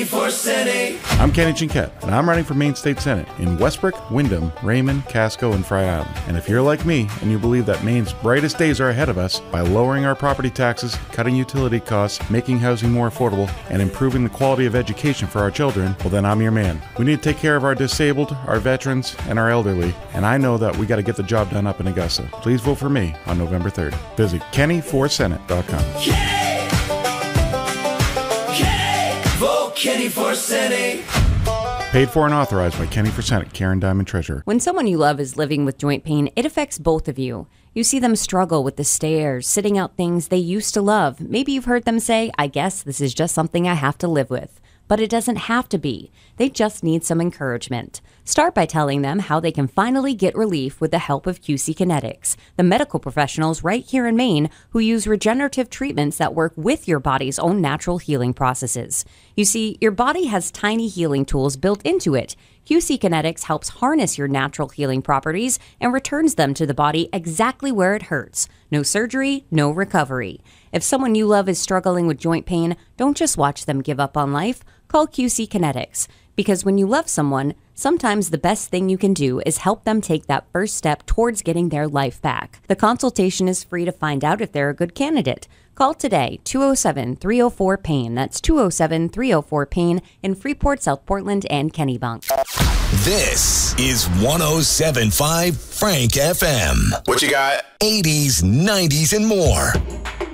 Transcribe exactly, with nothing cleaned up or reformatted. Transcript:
Kenny for Senate. I'm Kenny Chinquette, and I'm running for Maine State Senate in Westbrook, Wyndham, Raymond, Casco, and Frye Island. And if you're like me and you believe that Maine's brightest days are ahead of us by lowering our property taxes, cutting utility costs, making housing more affordable, and improving the quality of education for our children, well then I'm your man. We need to take care of our disabled, our veterans, and our elderly, and I know that we got to get the job done up in Augusta. Please vote for me on November third. Visit kenny for senate dot com. Kenny! Kenny! Vote Kenny for Senate. Paid for and authorized by Kenny for Senate, Karen Diamond, Treasurer. When someone you love is living with joint pain, it affects both of you. You see them struggle with the stairs, sitting out things they used to love. Maybe you've heard them say, I guess this is just something I have to live with. But it doesn't have to be. They just need some encouragement. Start by telling them how they can finally get relief with the help of Q C Kinetics, the medical professionals right here in Maine who use regenerative treatments that work with your body's own natural healing processes. You see, your body has tiny healing tools built into it. Q C Kinetics helps harness your natural healing properties and returns them to the body exactly where it hurts. No surgery, no recovery. If someone you love is struggling with joint pain, don't just watch them give up on life. Call Q C Kinetics. Because when you love someone, sometimes the best thing you can do is help them take that first step towards getting their life back. The consultation is free to find out if they're a good candidate. Call today, two oh seven, three oh four, PAIN. That's two oh seven, three oh four, PAIN in Freeport, South Portland, and Kennebunk. This is one oh seven point five Frank F M. What you got? eighties, nineties, and more.